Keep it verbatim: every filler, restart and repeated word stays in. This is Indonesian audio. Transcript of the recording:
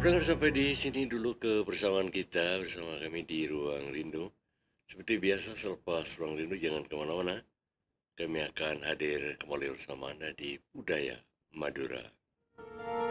Pendengar sampai di sini dulu kebersamaan kita bersama kami di Ruang Rindu. Seperti biasa selepas Ruang Rindu jangan kemana-mana. Kami akan hadir kembali bersama Anda di Budaya Madura.